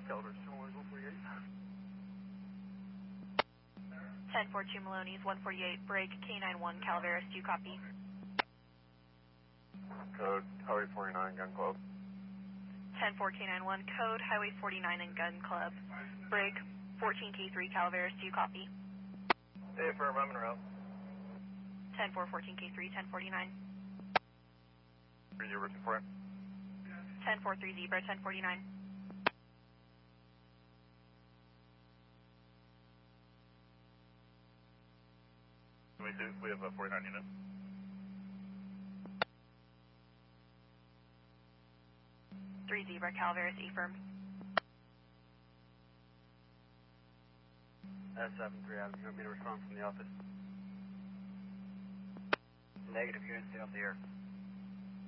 California 148. 1042 Maloney's 148, break K91 Calaveras, do you copy? Code Highway 49 Gun Club. 10-4 K91, code Highway 49 and Gun Club, break 14K3 Calaveras, do you copy? Hey, firm, I'm en route. 10-4 14K3, 1049. 3 Zebra 2-4. 10-4 3 Zebra, 1049. We have a 49 unit. Three Zebra, Calaveras, affirmed. S73 Avenue, you want me to respond from the office? Negative, unit, stay off the air.